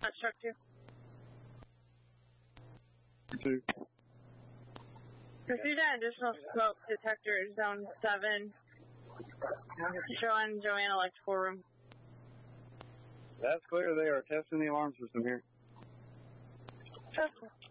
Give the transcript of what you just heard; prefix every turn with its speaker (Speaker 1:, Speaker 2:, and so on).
Speaker 1: That's truck 2.
Speaker 2: 2.
Speaker 1: Proceed to additional smoke detector zone 7. Showing Joanne electrical room.
Speaker 2: That's clear. They are testing the alarm system here.
Speaker 1: Okay.